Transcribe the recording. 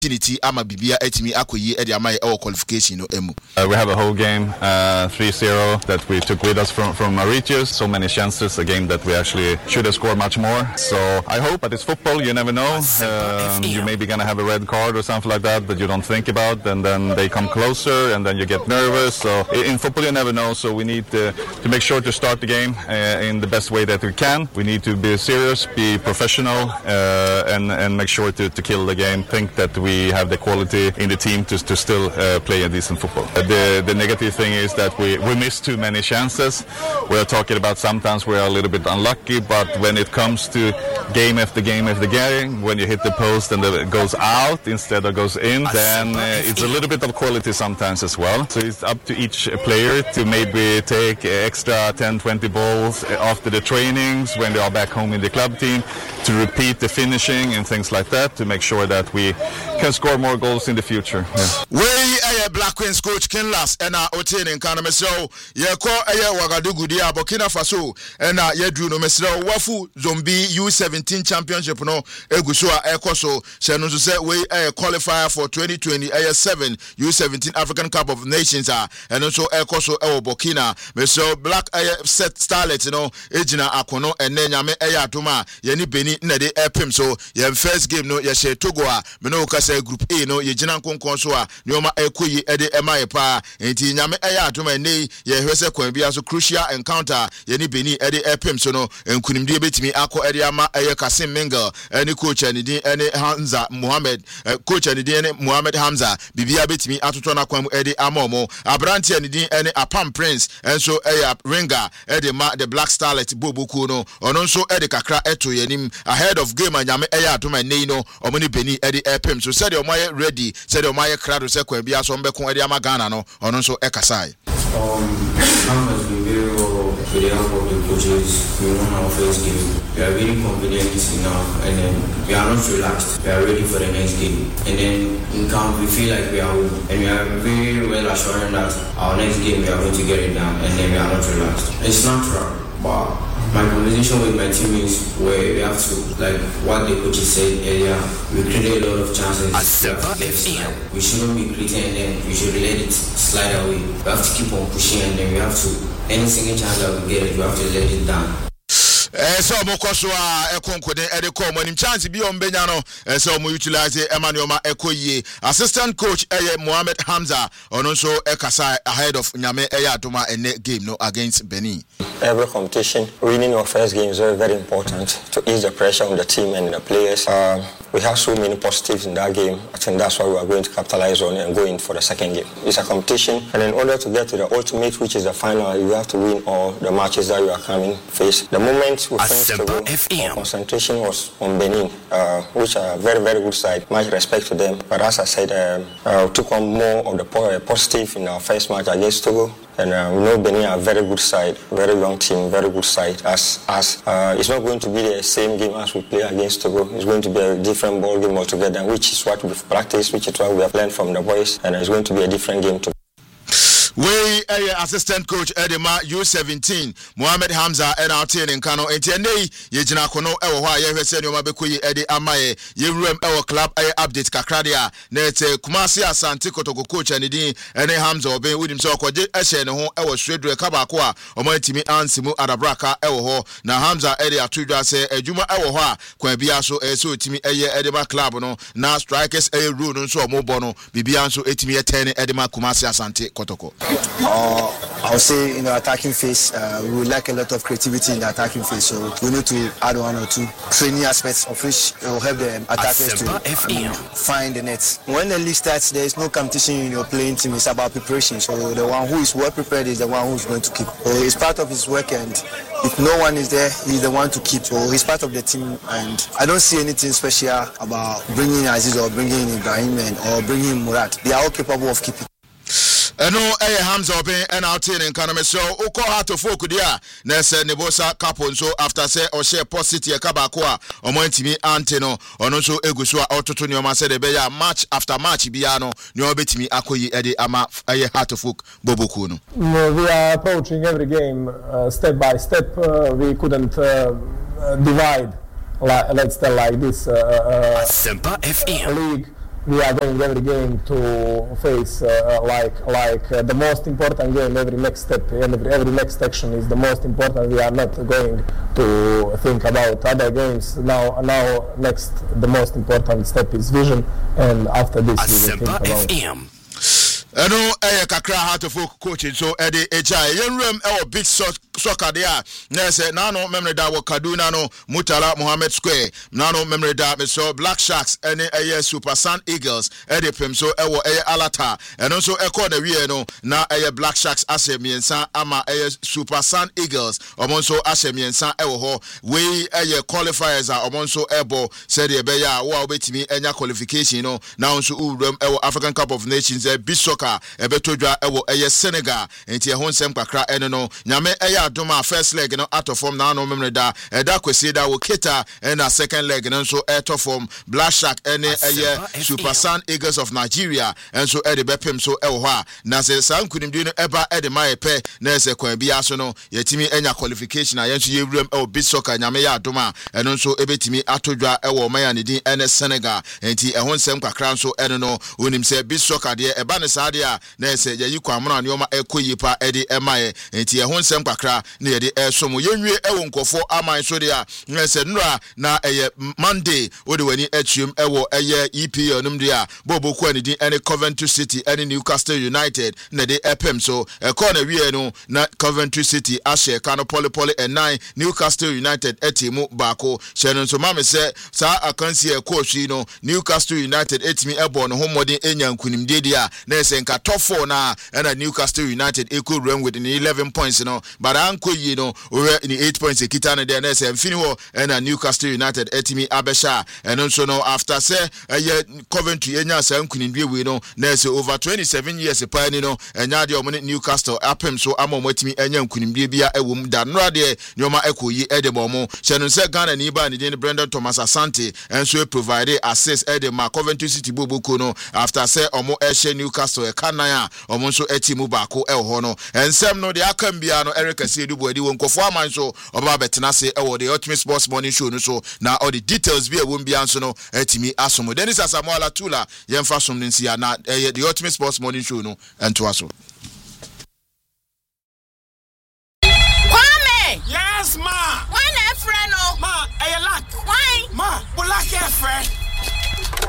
opportunity ama bibia etimi akoyi e de ama e qualification no emu. We have a whole game 3-0 that we took with us from Mauritius. So many chances, a game that we actually should have scored much more. So I hope, but it's football, you never know. You may be gonna have a red card or something like that you don't think about, and then they come closer and then you get nervous. So in football you never know, so we need to make sure to start the game in the best way that we can. We need to be serious, be professional, and make sure to kill the game. Think that we have the quality in the team to still play a decent football. The negative thing is that we miss too many chances. We're talking about sometimes we're a little bit unlucky, but when it comes to game after game after game, when you hit the post and it goes out instead of goes in, then it's a little bit of quality sometimes as well. So it's up to each player to maybe take extra 10-20 balls after the trainings when they are back home in the club team, to repeat the finishing and things like that, to make sure that we can score more goals in the future. We Black Queens coach Kenlas and Otin in Kanamesro, Yako Wagadugu dia Burkina Faso, and Yedruno Mesro Wafu Zombie U17 Championship no Egusua Ekoso, Shanuzu said we qualifier for 2020 AS7 U17 African Cup of Nations and also Ekoso Burkina Mesro Black set starlet Ejina Akono and Nenyame Ayatuma Yeni Beni Nede Epim so ye first game no Yashe Togoa Meno Kase Group A no Yejina Konkonsoa Nyoma Ekuyi Ede Emayepa Enti Nyame Ayatuma Ne Ye Hwese Kwenbia so crucial encounter Yeni Beni Ede Epim so no Nkunimdi Betimi Ako Ede Ama Eye Kasim Mingle Eni coach Anidi Eni Hamza Muhammad coach Anidi Eni Muhammad Hamza Bibia Betimi Atutona Kwemu Ede Amomo Abranti Anidi Eni Apam Prince Enso Eya Ringa Ede Ma the Black Starlet Bobuku no Ononso Ede Kakra Eto Yenim ahead of game Nyame Ayatuma Ne no Omoni Beni Ede Epim so said Omaye ready said Omaye Krado se Kwenbia so Mbeko Ede Ama Ghana no Ononso Ekasai has been very well with the help of the coaches. We won our first game. We are really confident enough, and then we are not relaxed. We are ready for the next game. And then in camp, we feel like we are home, and we are very well assured that our next game we are going to get it done, and then we are not relaxed. It's natural, but my conversation with my teammates where we have to, like what the coaches said earlier, we created a lot of chances. We shouldn't be creating and then we should let it slide away. We have to keep on pushing and then we have to, any single chance that we get it, we have to let it down. So mokoso ekonkode edeko monim chance bi ombenya no so mo utilize Emmanuel Ekoye assistant coach Mohamed Hamza ononso ekasa ahead of Nyame Adoma ene game no against Benin. Every competition, winning your first game is very, very important to ease the pressure on the team and the players. We have so many positives in that game. I think that's why we are going to capitalize on and go in for the second game. It's a competition, and in order to get to the ultimate, which is the final, you have to win all the matches that you are coming face. The moment we finished the game, our concentration was on Benin, which are a very, very good side. Much respect to them. But as I said, we took on more of the positive in our first match against Togo. And we know Benin are a very good side, very young team, very good side. As it's not going to be the same game as we play against Togo. It's going to be a different ball game altogether, which is what we've practiced, which is what we have learned from the boys, and it's going to be a different game too. We assistant coach Edema U17 Mohamed Hamza and our team in Kano entiende yejina kono ewo hwa ye hwese nyoma bekoyi ede amaye yewrem ewo club update kakradia net Kumasi Asante Kotoko coach anidin ene Hamza oben wudim so okoje ehye ne ho ewo Swedre kabako a omantimi ansimu adabraka ewo ho na Hamza ede atudwa se adwuma ewo ho a kwa bia so so timi eye Edema club no na strikers rule no so omobo no bibia so etimi etene Edema Kumasi Asante Kotoko. I'll say in the attacking phase, we would like a lot of creativity in the attacking phase, so we need to add one or two training aspects of which will help the attackers to find the net. When the league starts, there is no competition in your playing team, it's about preparation, so the one who is well prepared is the one who is going to keep. So it's part of his work, and if no one is there, he's the one to keep, so he's part of the team, and I don't see anything special about bringing Aziz or bringing Ibrahim or bringing Murat. They are all capable of keeping. No Hamza open and out in Kaname so uko hato folk dia na se nebosa couple so after say or share positive kabako a omantimi anteno ono so eguso a ototo ne o ma se de be ya match after match bia no ne obetimi akoyi ede ama aye hato folk boboku no. We are approaching every game step by step. We couldn't divide let's tell like this league we are going every game to face the most important game. Every next step, every next action is the most important. We are not going to think about other games. Now next, the most important step is vision, and after this we will think about. Eno kakra heart of coaching so Eddie Ejai yenrem big soccer there na say nano memory da wo Kaduna no Mutala Mohammed Square nano memory da me so Black Sharks ene Super Sun Eagles Eddie pem so Alata eno so na wie no na Black Sharks asemiensa ama Super Sun Eagles omonso asemiensa ho we qualifiers are omonso ebo said e be ya wo obetimi enya qualification no na onso urem African Cup of Nations big ebetodwa Senegal enti nsem kakra ene no nyame adoma first leg no out of form na no memre da kwesi da wo Keta na second leg no so out of form Black Shark ene Super Sun Eagles of Nigeria enso de bepem so ho a na se san kunimdi no eba de mayepe na se kwan bia so no yetimi enya qualification a yenso yewuram big soccer nyame adoma eno so ebetimi atodwa maya ne din ene Senegal enti nsem kakra so ene no onim se big soccer de eba ne sa de a na se yayi kwamona ne oma ekoyipa ede emaye enti nsem kakra na yede somo yenwie nkofo aman so de a na se nura na Monday ode wani achium EPL num de a boboku ani din ene Coventry City ene Newcastle United na de epem so na wie no na Coventry City ashe kano pole and 9 Newcastle United etimu bako shenon so mame se sa akansi ekwohwi no Newcastle United etimi ebo no homodin enya nkunimde dia na se nka top 4 na Newcastle United equal run with 11 points no but anko yi no we ni 8 points ekita na there na se mfini ho na Newcastle United etimi abesha eno so no after say Coventry enya sa nkunimde we no na se over 27 years pa ni no enya de omne Newcastle apem so amomotimi enya nkunimde bia ewom da nora de nyoma ekoyi edebomo shenon se Ghana ni ba ni den Brendan Thomas Asante enso provide assist edema Coventry City boboko no after say omo Newcastle kanan a omo so etimu bako ho no ensem no de akam bia no Eric Asiedu adi wonkofo aman so oba betena se the Ultimate Sports Morning Show no so na all the details bia won bia so no etimi asomo Dennis Asamoah Tula yemfa som nsia na the Ultimate Sports Morning Show no ento aso. Yes, ma. Why not friend? Ma, I like. Why? Ma, we like your friend.